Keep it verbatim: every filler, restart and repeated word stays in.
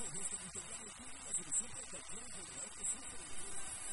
nuestro Instagram, escribe la solución para cualquier enfermedad que sufre.